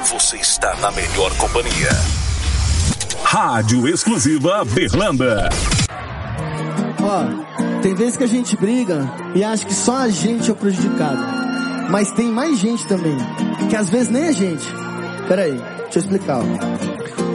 você está na melhor companhia. Rádio Exclusiva Berlanda. Ó, tem vezes que a gente briga e acha que só a gente é o prejudicado. Mas tem mais gente também, que às vezes nem a gente. Peraí, deixa eu explicar, ó.